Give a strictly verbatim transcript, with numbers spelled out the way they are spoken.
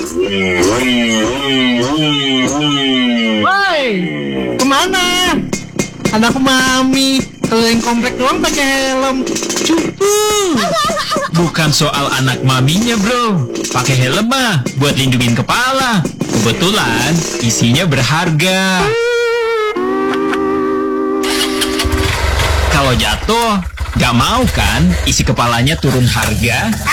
Woi, kemana? Anak mami, keliling komplek doang pakai helm. Cupu. Bukan soal anak maminya, bro. Pakai helm mah buat lindungin kepala. Kebetulan isinya berharga. Kalau jatuh, gak mau kan isi kepalanya turun harga?